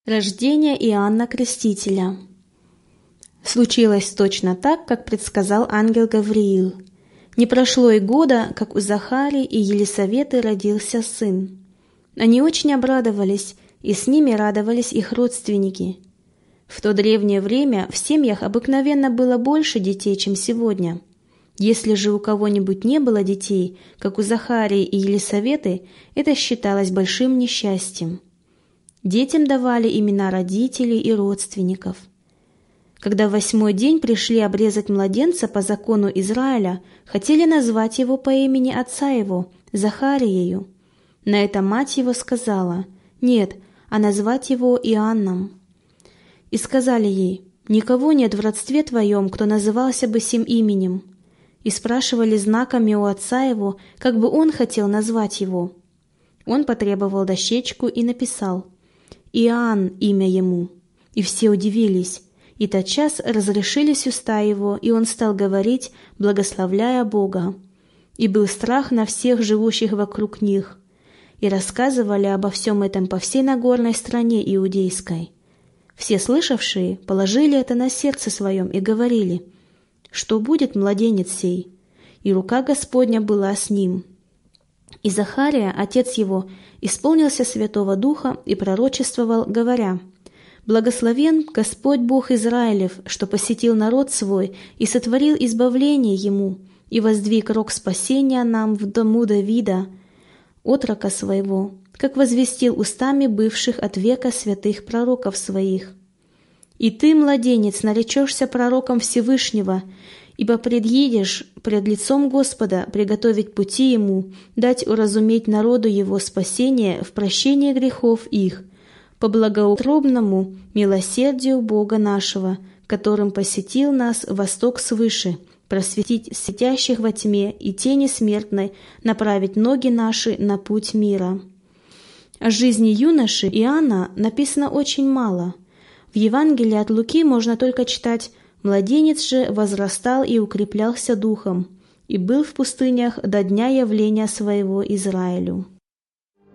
Рождение Иоанна Крестителя. Случилось точно так, как предсказал ангел Гавриил. Не прошло и года, как у Захарии и Елисаветы родился сын. Они очень обрадовались, и с ними радовались их родственники. В то древнее время в семьях обыкновенно было больше детей, чем сегодня. Если же у кого-нибудь не было детей, как у Захарии и Елисаветы, это считалось большим несчастьем. Детям давали имена родителей и родственников. Когда в 8-й день пришли обрезать младенца по закону Израиля, хотели назвать его по имени отца его, Захариею. На это мать его сказала: «Нет, а назвать его Иоанном». И сказали ей: «Никого нет в родстве твоем, кто назывался бы сим именем». И спрашивали знаками у отца его, как бы он хотел назвать его. Он потребовал дощечку и написал: «Иоанн имя ему». И все удивились, и тотчас разрешились уста его, и он стал говорить, благословляя Бога. И был страх на всех живущих вокруг них. И рассказывали обо всем этом по всей Нагорной стране иудейской. Все слышавшие положили это на сердце своем и говорили: «Что будет младенец сей?» И рука Господня была с ним. И Захария, отец его, исполнился Святого Духа и пророчествовал, говоря: «Благословен Господь Бог Израилев, что посетил народ свой и сотворил избавление ему, и воздвиг рог спасения нам в дому Давида, отрока своего, как возвестил устами бывших от века святых пророков своих. И ты, младенец, наречешься пророком Всевышнего, ибо предъедешь пред лицом Господа приготовить пути Ему, дать уразуметь народу Его спасение в прощении грехов их, по благоутробному милосердию Бога нашего, которым посетил нас восток свыше, просветить сидящих во тьме и тени смертной, направить ноги наши на путь мира». О жизни юноши Иоанна написано очень мало. В Евангелии от Луки можно только читать: «Младенец же возрастал и укреплялся духом, и был в пустынях до дня явления своего Израилю».